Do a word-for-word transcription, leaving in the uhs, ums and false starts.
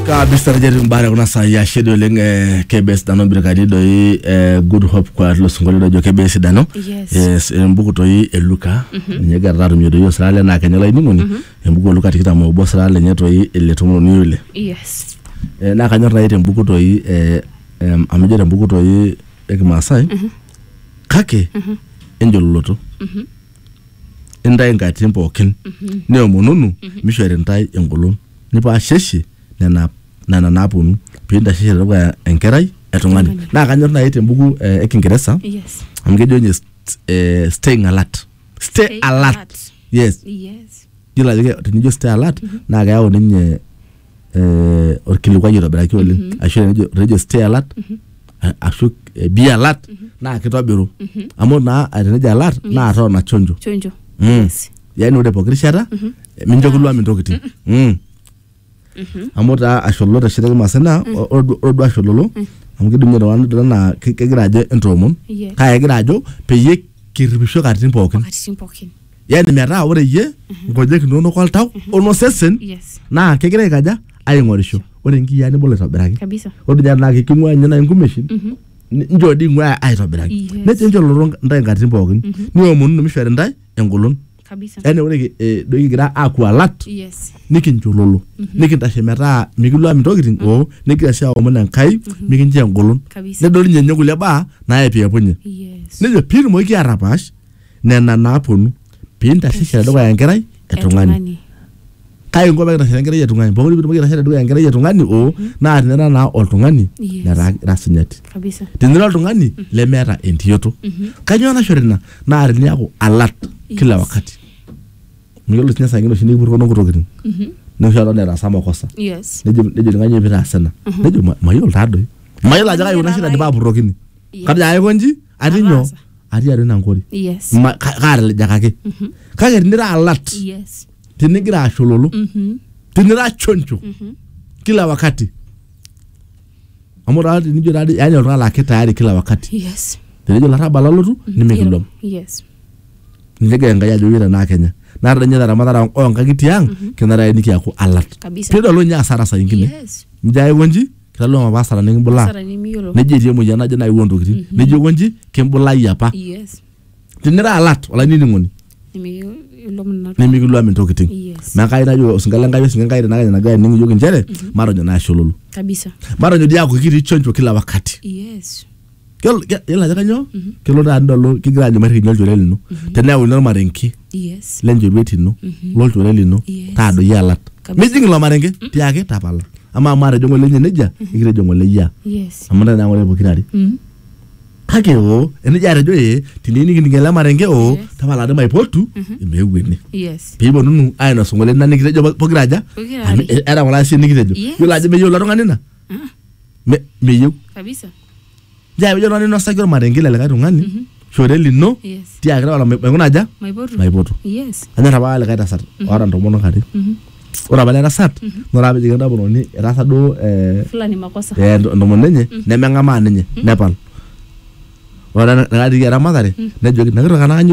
Kabisa rejeri mbare kuna saa ya shedo lenge K B S dano birikadi doi Good Hope kwa lo sungoli dojo K B S dano. Yes. Mbuku toi eluka. Nyega raru myodo yo srale na kenyala inimuni. Mbuku eluka tikita mwobo srale nye toi ele tumuno niule. Yes. Na kanyora ite mbuku toi amejere mbuku toi eki Maasai. Kake enjo loloto. Ndai ngati mpokin. Neo monunu mishwere ndai engolon. Nipa sheshi nena nana napunu pinda sheshi roga enkerai etungani na kanyor na ite mbuku ekingeresa. Yes. Amgejo nye staying alert. Stay, stay alert. alert. Yes. Yes. Yila jige tinijo stay alert na gaya ninye eh orkilikwa yiro braki ole ashwe rejo stay alert. Ashwe be alert na kitobiru amo na ateneja alert na ato na chonjo. Chonjo. Yes. Yani ode pokirishata minjokulwa mintokiti. Mm. Amota asholota shirika masena odo ashololo amkidunya rawan na kegiraje entomon kaya girajo peye kiribisho katin pokin katin pokin yani mera ore ye ngoje kinono kwaltaw ono sesen na kegira kaja ayingorisho ore ngi yani bolo tabiraki kabisa odo jana kikimwa nyana ingumeshin njodi ngwa ay tabiraki nete njolo ndai katin pokin niwo munu mishwere ndai engolon kabisa ene ore do yigira akwa lat yes nikinjololo nikintashe meta mikilwa mitokitin o nikirasha omona nkai mikinje ngolon nedoli nyenye kule ba na epie punye yes nejo pir mo kiarapash nena naponu pinta shisha doga yangerai etungani kai ngoba kita yangerai etungani bawuli bito kita doga yangerai etungani o na nena na oltungani na rasinyati kabisa tinira oltungani le meta entioto kanyo na shorena na arni ako alert kila wakati Miguel tinya sangino shini burko no kutokitin. Mhm. No shalo ne rasama kosa. Yes. Nejo nejo nganye bita sana. Nejo mayol tado. Mayol ajaga yona shida de ba burokini. Kada ayo konji arinyo. Ari ari nangori. Yes. Kare jakake. Mhm. Kage ndira alert. Yes. Tinigira ashololo. Mhm. Tinira choncho. Mhm. Kila wakati. Amora nijo dadi yani olala tayari kila wakati. Yes. Tinijo la raba lalotu nimekilom. Yes. Nige ngaya jowira na Kenya. Nara nyara madara onga gitiang kenara niki yako alert pedo lo nya sara sa ingine mjaye wonji kalo ma basara ningi bula neje tie mo jana jana iwondo kiti neje wonji kembula yapa yes tinira alert wala nini ngoni nimi lo mna nimi lo amin tokiting maka ina jo singala ngabe singa ina na ga ningi yogi njere maro jana shololo kabisa maro nyo diako kiti choncho kila wakati yes Kel yela jakanyo kelo da ndolo kigraje mari nyol joleli no tena wino marenki yes lenjo beti no lol joleli no tado yalat mijing lo marenki tiake tapala ama mare jongo lenje neja igire jongo leya yes amanda na ngore bokirari kake o ene jare joye tinini ngingela marenki o tapala de mai potu imewene yes pibo nunu ayno songole na ngire jo bokiraja era wala shi ngire jo yolaje me yola ronganina me meyu kabisa Ja yo no no sagiro marengile le katungani shoreli no tia gra wala ngona ja maipoto yes ana bale kaita sat ora ndomono kati ora bale na sat ngora be jiga ndabo ni rasa do eh fulani makosa eh ndomonenye nemenga manenye nepal ora ngadi ra madare ne jogi nagro kana